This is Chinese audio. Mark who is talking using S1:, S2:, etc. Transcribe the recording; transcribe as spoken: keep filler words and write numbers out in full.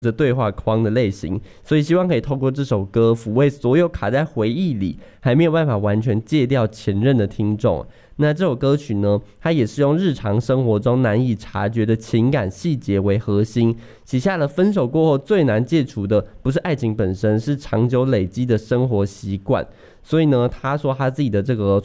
S1: 着对话框的类型，所以希望可以透过这首歌抚慰所有卡在回忆里还没有办法完全戒掉前任的听众。那这首歌曲呢，它也是用日常生活中难以察觉的情感细节为核心，写下了分手过后最难戒除的不是爱情本身，是长久累积的生活习惯。所以呢，他说他自己的这个